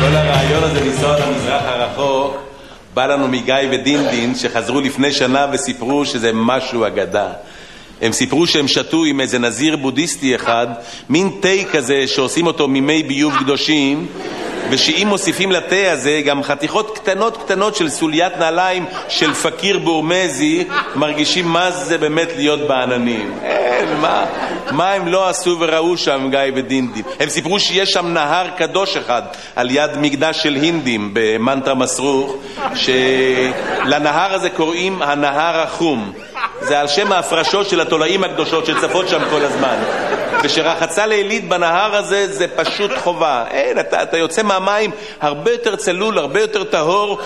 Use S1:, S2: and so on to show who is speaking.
S1: כל הרעיון הזה לנסוע למזרח הרחוק בא לנו מגיא ודינדין שחזרו לפני שנה וסיפרו שזה משהו אגדה. הם סיפרו שהם שתו עם איזה נזיר בודהיסטי אחד מין תה כזה שעושים אותו ממי ביוב קדושים, ושאם מוסיפים לתה הזה גם חתיכות קטנות קטנות של סוליית נעליים של פקיר בורמזי, מרגישים מה זה באמת להיות בעננים. מה הם לא עשו וראו שם גיא ודינדין. הם סיפרו שיש שם נהר קדוש אחד על יד מקדש של הינדים במנטרה מסרוך, שלנהר הזה קוראים הנהר החום. זה על שם ההפרשות של התולעים הקדושות שצפות שם כל הזמן. ושרחצה לילית בנהר הזה זה פשוט חובה. אין, אתה יוצא מהמים הרבה יותר צלול, הרבה יותר טהור